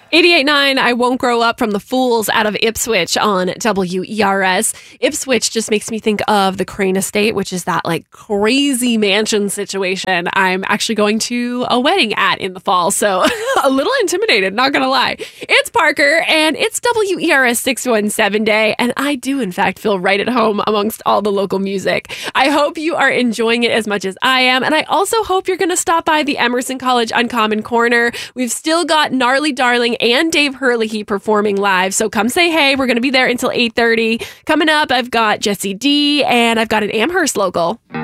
88.9, I Won't Grow Up from the Fools out of Ipswich on WERS. Ipswich just makes me think of the Crane Estate, which is that like crazy mansion situation I'm actually going to a wedding at in the fall. So a little intimidated, not going to lie. It's Parker and it's WERS 617 Day. And I do, in fact, feel right at home amongst all the local music. I hope you are enjoying it as much as I am. And I also hope you're going to stop by the Emerson College Uncommon Corner. We've still got Gnarly Darling and Dave Hurley performing live. So come say hey. We're going to be there until 8:30. Coming up, I've got Jesse D and I've got an Amherst local.